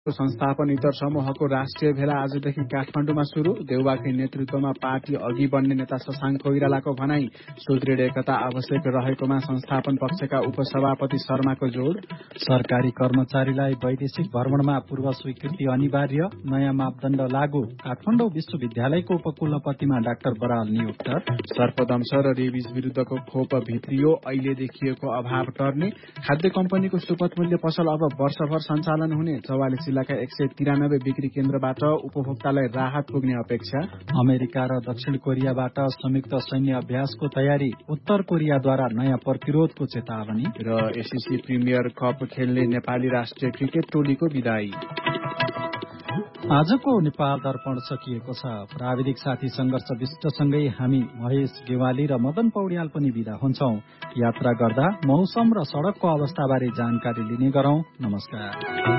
संस्थापन इतर समूहको राष्ट्रिय भेला आजदेखि काठमाडौँमा शुरू। देउबाकै नेतृत्वमा पार्टी अघि बढ्ने नेता शशाङ्क कोइरालाको भनाई, सुदृढ एकता आवश्यक रहेकोमा संस्थापन पक्षका उपसभापति शर्माको जोड। सरकारी कर्मचारीलाई वैदेशिक भ्रमणमा पूर्व स्वीकृति अनिवार्य, नयाँ मापदण्ड लागू। काठमाडौँ विश्वविद्यालयको उपकुलपतिमा डाक्टर बराल नियुक्त। सर्पदंश र रेबिज विरूद्धको खोप भित्रियो, अहिले देखिएको अभाव टर्ने। खाद्य कम्पनीको सुपथ मूल्य पसल अब वर्षभर सञ्चालन हुने। 44 जिल्लाका 193 बिक्री केन्द्रबाट उपभोक्तालाई राहत पुग्ने अपेक्षा। अमेरिका र दक्षिण कोरियाबाट संयुक्त सैन्य अभ्यासको तयारी, उत्तर कोरियाद्वारा नयाँ प्रतिरोधको चेतावनी। र एससीसी प्रिमियर कप खेल्ने नेपाली राष्ट्रिय क्रिकेट टोलीको विदाई। आजको नेपाल दर्पण सकिएको छ। प्राविधिक साथी संघर्ष विष्टसँगै हामी महेश गेवाली र मदन पौड्याल पनि विदा हुन्छौं। यात्रा गर्दा मौसम र सड़कको अवस्थाबारे जानकारी लिने गरौं। नमस्कार।